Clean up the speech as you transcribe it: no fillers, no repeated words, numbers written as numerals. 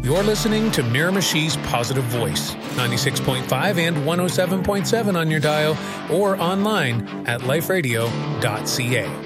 You're listening to Miramichi's Positive Voice, 96.5 and 107.7 on your dial or online at liferadio.ca.